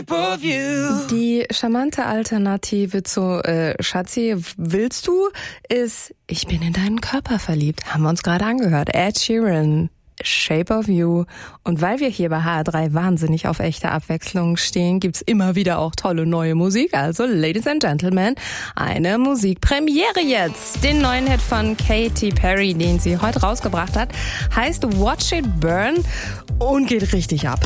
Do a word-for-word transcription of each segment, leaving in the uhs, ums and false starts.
Die charmante Alternative zu äh, Schatzi, willst du, ist Ich bin in deinen Körper verliebt. Haben wir uns gerade angehört. Ed Sheeran, Shape of You. Und weil wir hier bei H R drei wahnsinnig auf echte Abwechslung stehen, gibt's immer wieder auch tolle neue Musik. Also, Ladies and Gentlemen, eine Musikpremiere jetzt. Den neuen Hit von Katy Perry, den sie heute rausgebracht hat, heißt Watch It Burn und geht richtig ab.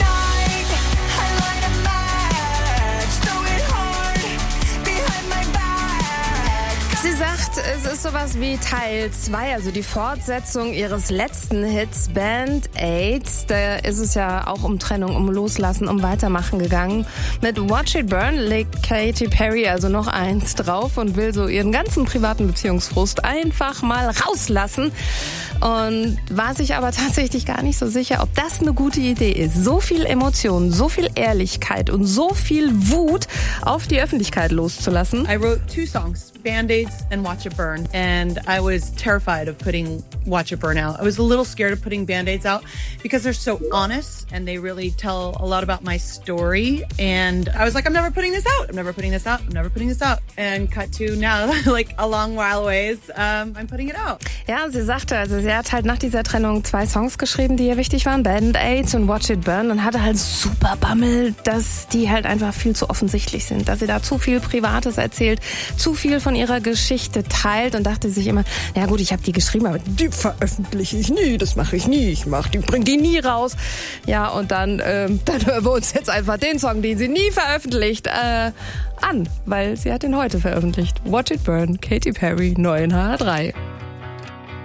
Sie sagt, es ist sowas wie Teil zwei, also die Fortsetzung ihres letzten Hits Band-Aid. Da ist es ja auch um Trennung, um Loslassen, um Weitermachen gegangen. Mit Watch It Burn legt Katy Perry also noch eins drauf und will so ihren ganzen privaten Beziehungsfrust einfach mal rauslassen. Und war sich aber tatsächlich gar nicht so sicher, ob das eine gute Idee ist. So viel Emotionen, so viel Ehrlichkeit und so viel Wut auf die Öffentlichkeit loszulassen. I wrote two songs, Band-Aids and Watch It Burn. And I was terrified of putting Watch It Burn out. I was a little scared of putting Band-Aids out because they're so honest and they really tell a lot about my story. And I was like, I'm never putting this out. I'm never putting this out. I'm never putting this out. And cut to now, like a long while away, um, I'm putting it out. Ja, sie sagte, also sie hat halt nach dieser Trennung zwei Songs geschrieben, die ihr wichtig waren, Band-Aids und Watch It Burn, und hatte halt super Bammel, dass die halt einfach viel zu offensichtlich sind, dass sie da zu viel Privates erzählt, zu viel von ihrer Geschichte teilt und dachte sich immer, ja gut, ich habe die geschrieben, aber die veröffentliche ich nie, das mache ich nie, ich mach die, bring die nie raus. Ja, und dann, ähm, dann hören wir uns jetzt einfach den Song, den sie nie veröffentlicht, äh, an, weil sie hat ihn heute veröffentlicht. Watch It Burn, Katy Perry, neu in H R drei.